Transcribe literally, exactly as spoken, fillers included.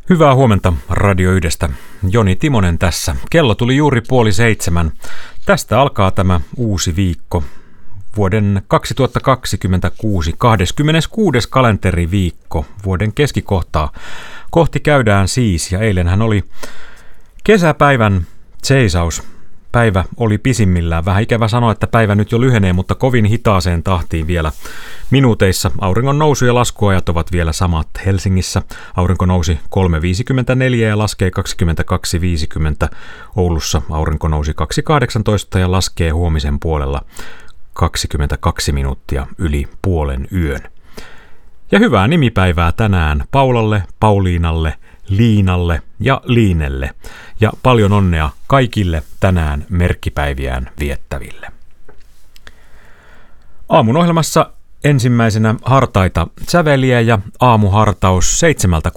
Hyvää huomenta Radio Yhdestä. Joni Timonen tässä. Kello tuli juuri puoli seitsemän. Tästä alkaa tämä uusi viikko. Vuoden kaksituhattakaksikymmentäkuusi kahdeskymmeneskuudes kalenteriviikko. Vuoden keskikohtaa kohti käydään siis. Ja eilenhän oli kesäpäivän seisaus. Päivä oli pisimmillään. Vähän ikävä sanoa, että päivä nyt jo lyhenee, mutta kovin hitaaseen tahtiin vielä minuuteissa. Auringon nousu- ja laskuajat ovat vielä samat Helsingissä. Aurinko nousi kolme viisikymmentäneljä ja laskee kaksikymmentäkaksi viisikymmentä. Oulussa aurinko nousi kaksi kahdeksantoista ja laskee huomisen puolella kaksikymmentäkaksi minuuttia yli puolen yön. Ja hyvää nimipäivää tänään Paulalle, Pauliinalle, Liinalle ja Liinelle. Ja paljon onnea kaikille tänään merkkipäiviään viettäville. Aamun ohjelmassa ensimmäisenä hartaita säveliä ja aamuhartaus seitsemältä